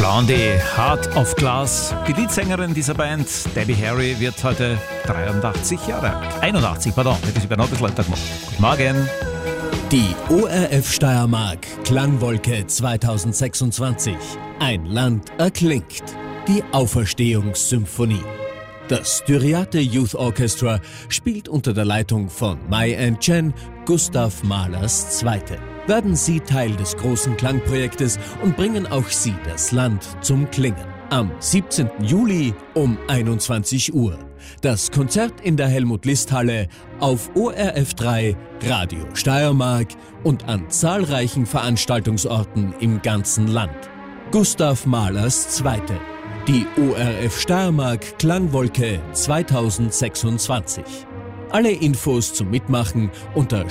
Blondie, Heart of Glass. Die Leadsängerin dieser Band, Debbie Harry, wird heute 81 Jahre alt. 81, pardon, hätte ich sogar noch ein bisschen älter gemacht. Guten Morgen. Die ORF Steiermark Klangwolke 2026. Ein Land erklingt. Die Auferstehungssymphonie. Das Styriate Youth Orchestra spielt unter der Leitung von Mai and Chen Gustav Mahlers Zweite. Werden Sie Teil des großen Klangprojektes und bringen auch Sie das Land zum Klingen. Am 17. Juli um 21 Uhr. Das Konzert in der Helmut-List-Halle auf ORF3, Radio Steiermark und an zahlreichen Veranstaltungsorten im ganzen Land. Gustav Mahlers Zweite. Die ORF Steiermark Klangwolke 2026. Alle Infos zum Mitmachen unter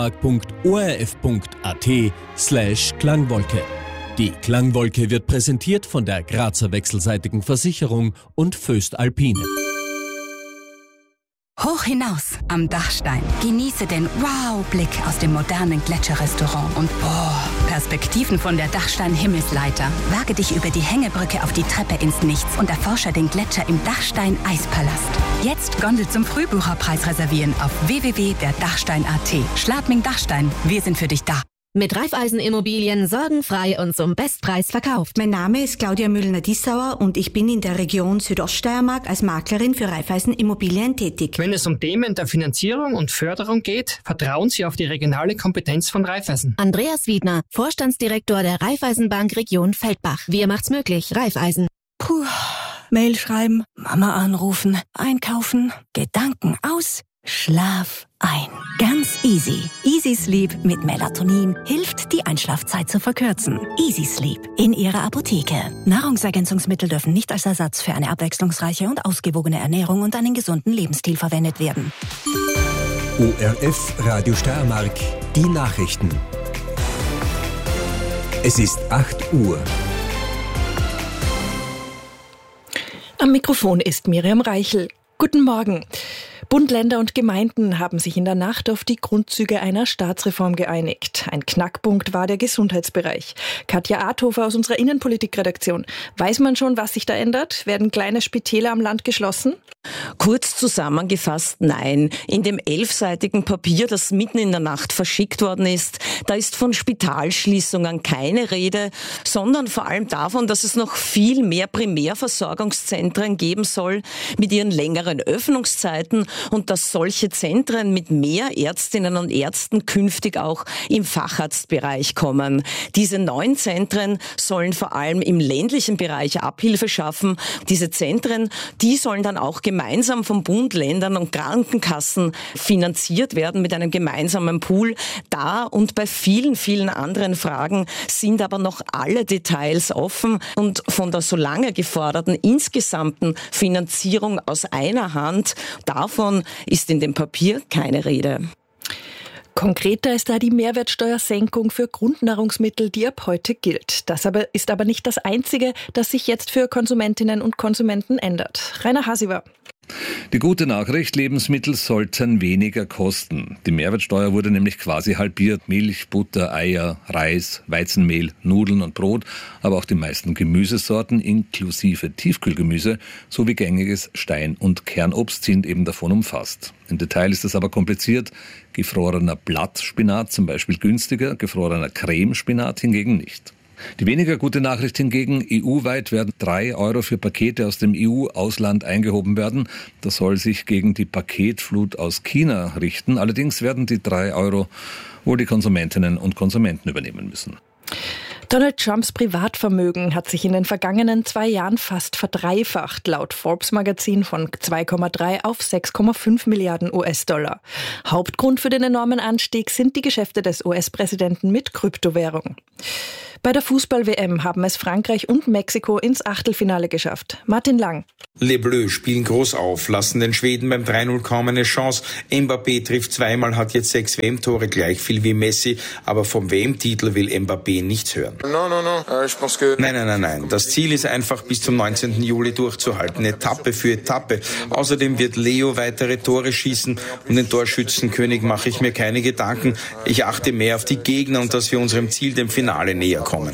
steiermark.orf.at/Klangwolke. Die Klangwolke wird präsentiert von der Grazer Wechselseitigen Versicherung und Föst-Alpine. Hoch hinaus am Dachstein. Genieße den Wow-Blick aus dem modernen Gletscherrestaurant und Perspektiven von der Dachstein-Himmelsleiter. Wage dich über die Hängebrücke auf die Treppe ins Nichts und erforsche den Gletscher im Dachstein-Eispalast. Jetzt Gondel zum Frühbucherpreis reservieren auf www.derdachstein.at. Schladming Dachstein, wir sind für dich da. Mit Raiffeisen Immobilien sorgenfrei und zum Bestpreis verkauft. Mein Name ist Claudia Müllner-Dissauer und ich bin in der Region Südoststeiermark als Maklerin für Raiffeisen Immobilien tätig. Wenn es um Themen der Finanzierung und Förderung geht, vertrauen Sie auf die regionale Kompetenz von Raiffeisen. Andreas Wiedner, Vorstandsdirektor der Raiffeisenbank Region Feldbach. Wir macht's möglich, Raiffeisen. Puh, Mail schreiben, Mama anrufen, einkaufen, Gedanken aus, Schlaf ein. Ganz easy. Easy Sleep mit Melatonin hilft, die Einschlafzeit zu verkürzen. Easy Sleep in Ihrer Apotheke. Nahrungsergänzungsmittel dürfen nicht als Ersatz für eine abwechslungsreiche und ausgewogene Ernährung und einen gesunden Lebensstil verwendet werden. ORF Radio Steiermark, die Nachrichten. Es ist 8 Uhr. Am Mikrofon ist Miriam Reichel. Guten Morgen. Bund, Länder und Gemeinden haben sich in der Nacht auf die Grundzüge einer Staatsreform geeinigt. Ein Knackpunkt war der Gesundheitsbereich. Katja Arthofer aus unserer Innenpolitikredaktion. Weiß man schon, was sich da ändert? Werden kleine Spitäler am Land geschlossen? Kurz zusammengefasst, nein. In dem 11-seitigen Papier, das mitten in der Nacht verschickt worden ist, da ist von Spitalschließungen keine Rede, sondern vor allem davon, dass es noch viel mehr Primärversorgungszentren geben soll mit ihren längeren Öffnungszeiten und dass solche Zentren mit mehr Ärztinnen und Ärzten künftig auch im Facharztbereich kommen. Diese neuen Zentren sollen vor allem im ländlichen Bereich Abhilfe schaffen. Diese Zentren, die sollen dann auch gemeinsam vom Bund, Ländern und Krankenkassen finanziert werden mit einem gemeinsamen Pool. Da und bei vielen, vielen anderen Fragen sind aber noch alle Details offen und von der so lange geforderten insgesamten Finanzierung aus einer Hand, davon ist in dem Papier keine Rede. Konkreter ist da die Mehrwertsteuersenkung für Grundnahrungsmittel, die ab heute gilt. Das ist aber nicht das Einzige, das sich jetzt für Konsumentinnen und Konsumenten ändert. Rainer Hasiver. Die gute Nachricht, Lebensmittel sollten weniger kosten. Die Mehrwertsteuer wurde nämlich quasi halbiert. Milch, Butter, Eier, Reis, Weizenmehl, Nudeln und Brot, aber auch die meisten Gemüsesorten inklusive Tiefkühlgemüse sowie gängiges Stein- und Kernobst sind eben davon umfasst. Im Detail ist das aber kompliziert. Gefrorener Blattspinat zum Beispiel günstiger, gefrorener Cremespinat hingegen nicht. Die weniger gute Nachricht hingegen, EU-weit werden 3 Euro für Pakete aus dem EU-Ausland eingehoben werden. Das soll sich gegen die Paketflut aus China richten. Allerdings werden die 3 Euro wohl die Konsumentinnen und Konsumenten übernehmen müssen. Donald Trumps Privatvermögen hat sich in den vergangenen 2 Jahren fast verdreifacht, laut Forbes-Magazin von 2,3 auf 6,5 Milliarden US-Dollar. Hauptgrund für den enormen Anstieg sind die Geschäfte des US-Präsidenten mit Kryptowährung. Bei der Fußball-WM haben es Frankreich und Mexiko ins Achtelfinale geschafft. Martin Lang. Les Bleus spielen groß auf, lassen den Schweden beim 3-0 kaum eine Chance. Mbappé trifft zweimal, hat jetzt 6 WM-Tore, gleich viel wie Messi, aber vom WM-Titel will Mbappé nichts hören. Nein. Das Ziel ist einfach bis zum 19. Juli durchzuhalten, Etappe für Etappe. Außerdem wird Leo weitere Tore schießen. Um den Torschützenkönig mache ich mir keine Gedanken. Ich achte mehr auf die Gegner und dass wir unserem Ziel, dem Finale, näher kommen.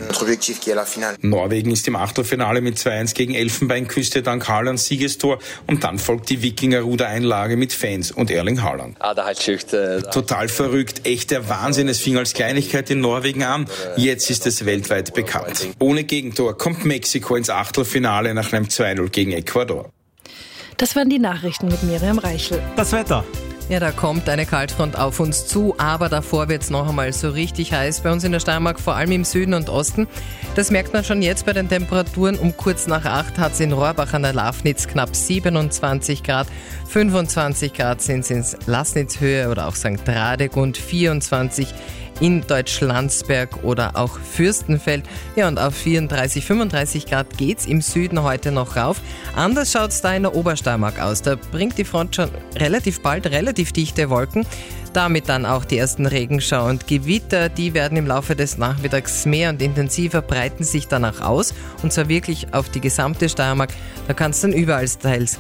Norwegen ist im Achtelfinale mit 2-1 gegen Elfenbeinküste dank Haalands Siegestor und dann folgt die Wikinger-Rudereinlage mit Fans und Erling Haaland. Total verrückt, echt der Wahnsinn. Es fing als Kleinigkeit in Norwegen an, jetzt ist es weltweit bekannt. Ohne Gegentor kommt Mexiko ins Achtelfinale nach einem 2-0 gegen Ecuador. Das waren die Nachrichten mit Miriam Reichel. Das Wetter. Ja, da kommt eine Kaltfront auf uns zu, aber davor wird es noch einmal so richtig heiß. Bei uns in der Steiermark, vor allem im Süden und Osten. Das merkt man schon jetzt bei den Temperaturen. Um kurz nach 8 hat es in Rohrbach an der Lafnitz knapp 27 Grad. 25 Grad sind es in Laßnitzhöhe oder auch St. Radegund, 24 in Deutschlandsberg oder auch Fürstenfeld. Ja, und auf 34, 35 Grad geht's im Süden heute noch rauf. Anders schaut's da in der Obersteiermark aus. Da bringt die Front schon relativ bald relativ dichte Wolken. Damit dann auch die ersten Regenschauer und Gewitter, die werden im Laufe des Nachmittags mehr und intensiver, breiten sich danach aus und zwar wirklich auf die gesamte Steiermark. Da kann es dann überall teils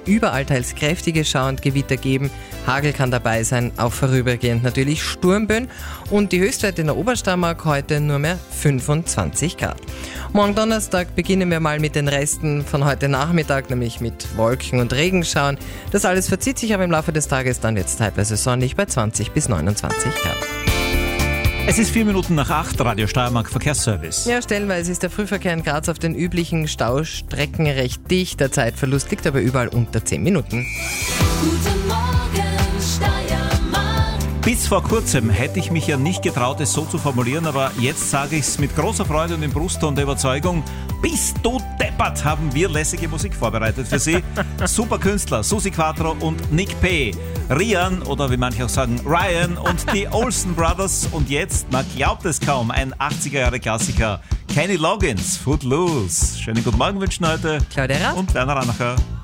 kräftige Schauer und Gewitter geben. Hagel kann dabei sein, auch vorübergehend natürlich Sturmböen und die Höchstwerte in der Obersteiermark heute nur mehr 25 Grad. Morgen Donnerstag beginnen wir mal mit den Resten von heute Nachmittag, nämlich mit Wolken und Regenschauern. Das alles verzieht sich aber im Laufe des Tages dann jetzt teilweise sonnig bei 20 bis 29 Grad. Es ist 4 Minuten nach 8, Radio Steiermark Verkehrsservice. Ja, stellenweise ist der Frühverkehr in Graz auf den üblichen Staustrecken recht dicht. Der Zeitverlust liegt aber überall unter 10 Minuten. Guten Morgen, Steiermark. Bis vor kurzem hätte ich mich ja nicht getraut, es so zu formulieren, aber jetzt sage ich es mit großer Freude und im Brustton der Überzeugung. Bist du deppert, haben wir lässige Musik vorbereitet für Sie. Super Künstler, Susi Quattro und Nick P. Rian oder wie manche auch sagen Ryan und die Olsen Brothers. Und jetzt, man glaubt es kaum, ein 80er-Jahre-Klassiker. Kenny Loggins, Footloose. Schönen guten Morgen wünschen heute Claudia Rath und Werner Ranacher.